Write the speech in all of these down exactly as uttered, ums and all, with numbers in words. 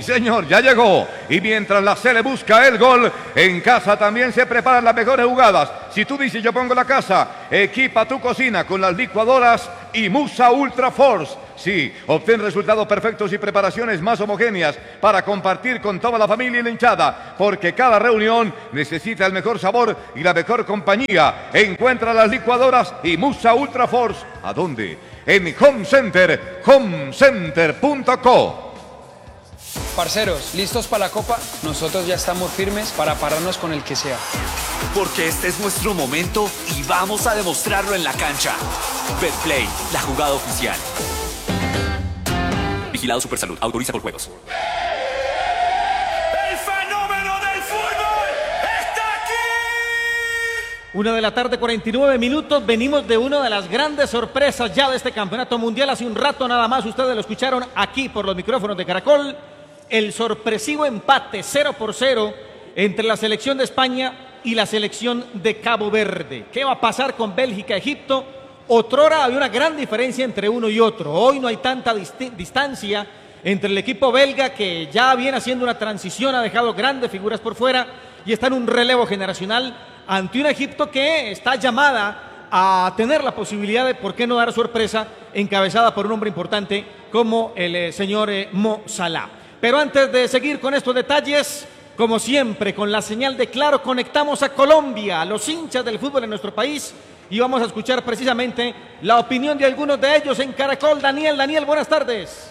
sí señor, ya llegó. Y mientras la Sele busca el gol, en casa también se preparan las mejores jugadas. Si tú dices yo pongo la casa, equipa tu cocina con las licuadoras y Musa Ultra Force. Sí, obtén resultados perfectos y preparaciones más homogéneas para compartir con toda la familia y la hinchada, porque cada reunión necesita el mejor sabor y la mejor compañía. Encuentra las licuadoras y Musa Ultra Force. ¿A dónde? En Home Center, home center punto co. Parceros, ¿listos para la Copa? Nosotros ya estamos firmes para pararnos con el que sea. Porque este es nuestro momento y vamos a demostrarlo en la cancha. Betplay, la jugada oficial. Vigilado Supersalud, autoriza por juegos. ¡El fenómeno del fútbol está aquí! Una de la tarde, cuarenta y nueve minutos. Venimos de una de las grandes sorpresas ya de este campeonato mundial. Hace un rato nada más ustedes lo escucharon aquí por los micrófonos de Caracol. El sorpresivo empate cero por cero entre la selección de España y la selección de Cabo Verde. ¿Qué va a pasar con Bélgica, Egipto? Otrora había una gran diferencia entre uno y otro. Hoy no hay tanta dist- distancia entre el equipo belga, que ya viene haciendo una transición, ha dejado grandes figuras por fuera y está en un relevo generacional ante un Egipto que está llamada a tener la posibilidad de, por qué no dar sorpresa, encabezada por un hombre importante como el eh, señor eh, Mo Salah. Pero antes de seguir con estos detalles, como siempre, con la señal de Claro, conectamos a Colombia, a los hinchas del fútbol en nuestro país, y vamos a escuchar precisamente la opinión de algunos de ellos en Caracol. Daniel, Daniel, buenas tardes.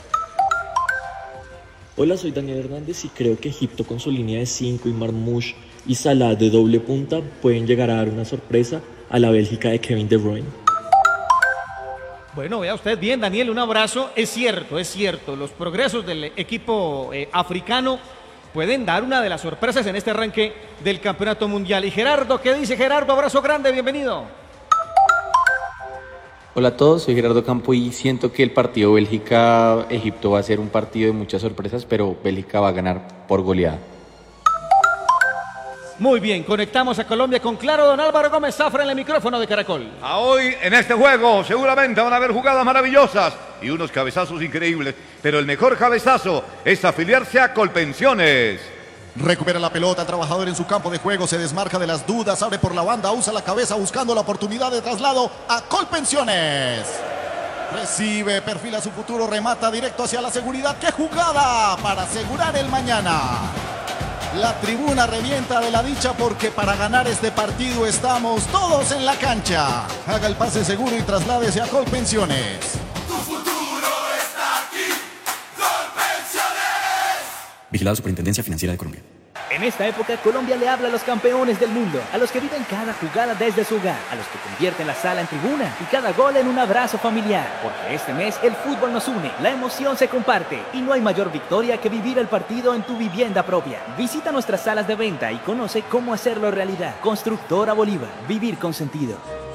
Hola, soy Daniel Hernández y creo que Egipto con su línea de cinco y Marmoush y Salah de doble punta pueden llegar a dar una sorpresa a la Bélgica de Kevin De Bruyne. Bueno, vea usted bien, Daniel, un abrazo. Es cierto, es cierto, los progresos del equipo eh, africano pueden dar una de las sorpresas en este arranque del campeonato mundial. Y Gerardo, ¿qué dice Gerardo? Abrazo grande, bienvenido. Hola a todos, soy Gerardo Campo y siento que el partido Bélgica-Egipto va a ser un partido de muchas sorpresas, pero Bélgica va a ganar por goleada. Muy bien, conectamos a Colombia con Claro. Don Álvaro Gómez Zafra en el micrófono de Caracol. A hoy en este juego seguramente van a haber jugadas maravillosas y unos cabezazos increíbles, pero el mejor cabezazo es afiliarse a Colpensiones. Recupera la pelota, el trabajador en su campo de juego, se desmarca de las dudas, abre por la banda, usa la cabeza buscando la oportunidad de traslado a Colpensiones. Recibe, perfila su futuro, remata directo hacia la seguridad. ¡Qué jugada para asegurar el mañana! La tribuna revienta de la dicha porque para ganar este partido estamos todos en la cancha. Haga el pase seguro y trasládese a Colpensiones. Tu futuro está aquí. Colpensiones. Vigilado Superintendencia Financiera de Colombia. En esta época, Colombia le habla a los campeones del mundo, a los que viven cada jugada desde su hogar, a los que convierten la sala en tribuna y cada gol en un abrazo familiar. Porque este mes el fútbol nos une, la emoción se comparte y no hay mayor victoria que vivir el partido en tu vivienda propia. Visita nuestras salas de venta y conoce cómo hacerlo realidad. Constructora Bolívar, vivir con sentido.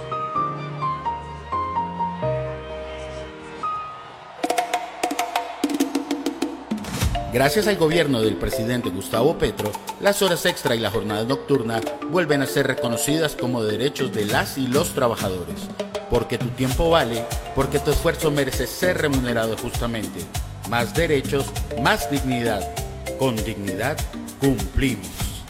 Gracias al gobierno del presidente Gustavo Petro, las horas extra y la jornada nocturna vuelven a ser reconocidas como derechos de las y los trabajadores. Porque tu tiempo vale, porque tu esfuerzo merece ser remunerado justamente. Más derechos, más dignidad. Con dignidad, cumplimos.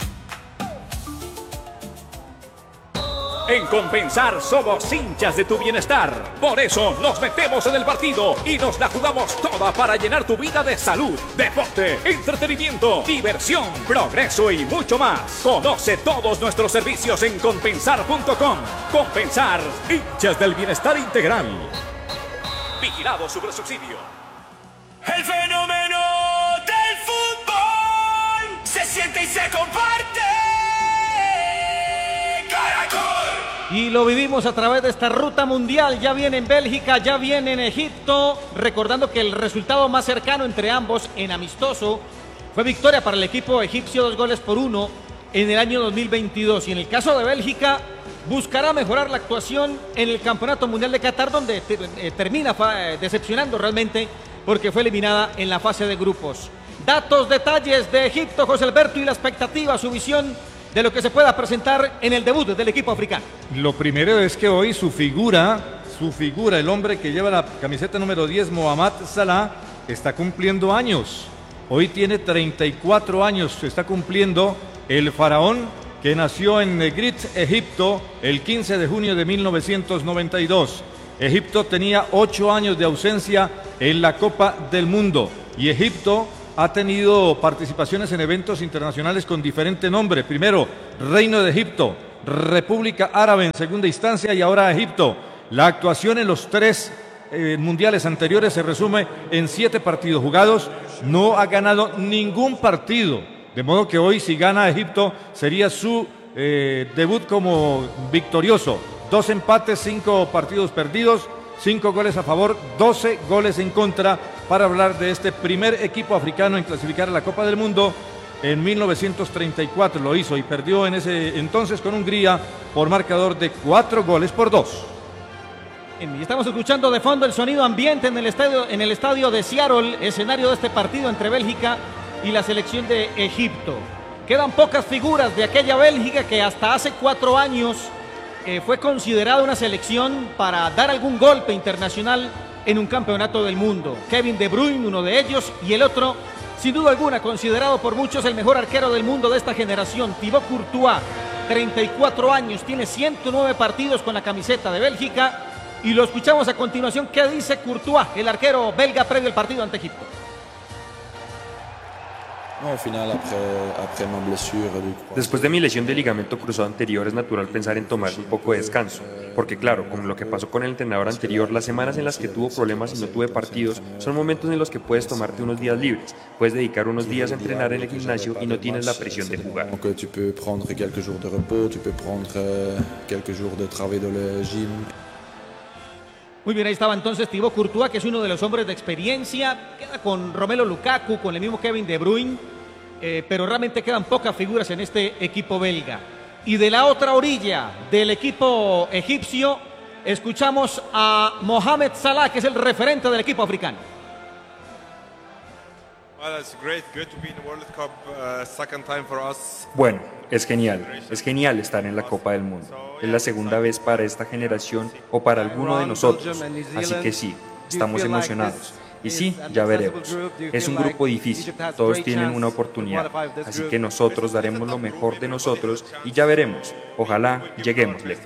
En Compensar somos hinchas de tu bienestar. Por eso nos metemos en el partido y nos la jugamos toda para llenar tu vida de salud, deporte, entretenimiento, diversión, progreso y mucho más. Conoce todos nuestros servicios en compensar punto com. Compensar, hinchas del bienestar integral. Vigilado Supersubsidio. El fenómeno del fútbol se siente y se comparte. Caracol. Y lo vivimos a través de esta ruta mundial. Ya viene en Bélgica, ya viene en Egipto. Recordando que el resultado más cercano entre ambos en amistoso fue victoria para el equipo egipcio, dos goles por uno en el año dos mil veintidós. Y en el caso de Bélgica, buscará mejorar la actuación en el Campeonato Mundial de Qatar, donde te, eh, termina eh, decepcionando realmente porque fue eliminada en la fase de grupos. Datos, detalles de Egipto, José Alberto, y la expectativa, su visión de lo que se pueda presentar en el debut del equipo africano. Lo primero es que hoy su figura, su figura, el hombre que lleva la camiseta número diez, Mohamed Salah, está cumpliendo años. Hoy tiene treinta y cuatro años, se está cumpliendo el faraón que nació en Negrit, Egipto, el quince de junio de mil novecientos noventa y dos. Egipto tenía ocho años de ausencia en la Copa del Mundo y Egipto ha tenido participaciones en eventos internacionales con diferente nombre. Primero, Reino de Egipto, República Árabe en segunda instancia y ahora Egipto. La actuación en los tres eh, mundiales anteriores se resume en siete partidos jugados. No ha ganado ningún partido, de modo que hoy si gana Egipto sería su eh, debut como victorioso. Dos empates, cinco partidos perdidos, cinco goles a favor, doce goles en contra para hablar de este primer equipo africano en clasificar a la Copa del Mundo. En mil novecientos treinta y cuatro lo hizo y perdió en ese entonces con Hungría por marcador de cuatro goles por dos. Y estamos escuchando de fondo el sonido ambiente en el estadio, en el estadio de Seattle, escenario de este partido entre Bélgica y la selección de Egipto. Quedan pocas figuras de aquella Bélgica que hasta hace cuatro años eh, fue considerada una selección para dar algún golpe internacional en un campeonato del mundo. Kevin De Bruyne, uno de ellos, y el otro, sin duda alguna, considerado por muchos el mejor arquero del mundo de esta generación, Thibaut Courtois, treinta y cuatro años, tiene ciento nueve partidos con la camiseta de Bélgica. Y lo escuchamos a continuación. ¿Qué dice Courtois, el arquero belga, previo al partido ante Egipto? Después de mi lesión de ligamento cruzado anterior es natural pensar en tomarse un poco de descanso, porque claro, como lo que pasó con el entrenador anterior, las semanas en las que tuvo problemas y no tuve partidos son momentos en los que puedes tomarte unos días libres, puedes dedicar unos días a entrenar en el gimnasio y no tienes la presión de jugar. Muy bien, ahí estaba entonces Thibaut Courtois, que es uno de los hombres de experiencia. Queda con Romelu Lukaku, con el mismo Kevin De Bruyne, eh, pero realmente quedan pocas figuras en este equipo belga. Y de la otra orilla del equipo egipcio, escuchamos a Mohamed Salah, que es el referente del equipo africano. Bueno, es genial, es genial estar en la Copa del Mundo. Es la segunda vez para esta generación o para alguno de nosotros, así que sí, estamos emocionados. Y sí, ya veremos. Es un grupo difícil, todos tienen una oportunidad, así que nosotros daremos lo mejor de nosotros y ya veremos. Ojalá lleguemos lejos.